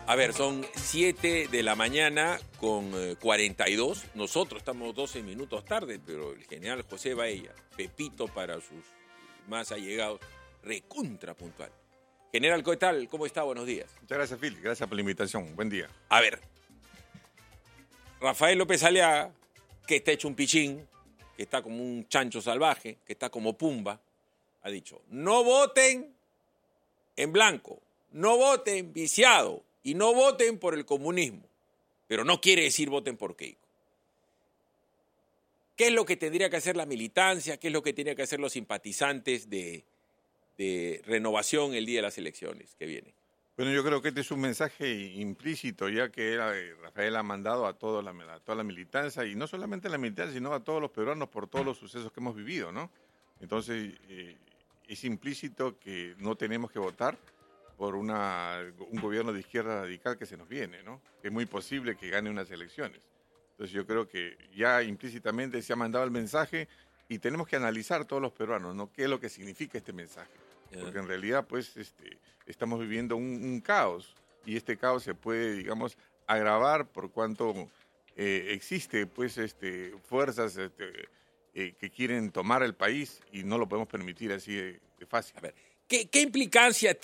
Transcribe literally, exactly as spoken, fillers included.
A ver, son siete de la mañana con eh, cuarenta y dos. Nosotros estamos doce minutos tarde, pero el general José Baella, Pepito para sus más allegados, recontra puntual. General, ¿qué tal? ¿Cómo está? Buenos días. Muchas gracias, Phil. Gracias por la invitación. Buen día. A ver, Rafael López Aliaga, que está hecho un pichín, que está como un chancho salvaje, que está como Pumba, ha dicho, no voten en blanco, no voten viciado y no voten por el comunismo. Pero no quiere decir voten por Keiko. ¿Qué es lo que tendría que hacer la militancia? ¿Qué es lo que tendría que hacer los simpatizantes de, de Renovación el día de las elecciones que vienen? Bueno, yo creo que este es un mensaje implícito, ya que era, Rafael ha mandado a, todo la, a toda la militancia, y no solamente a la militancia, sino a todos los peruanos por todos los sucesos que hemos vivido, ¿no? Entonces, eh, es implícito que no tenemos que votar por una, un gobierno de izquierda radical que se nos viene, ¿no? Es muy posible que gane unas elecciones. Entonces yo creo que ya implícitamente se ha mandado el mensaje y tenemos que analizar todos los peruanos, ¿no? ¿Qué es lo que significa este mensaje? Porque en realidad, pues, este, estamos viviendo un, un caos, y este caos se puede, digamos, agravar por cuanto eh, existe, pues, este, fuerzas este, eh, que quieren tomar el país y no lo podemos permitir así de, de fácil. A ver, ¿qué, qué implicancia tiene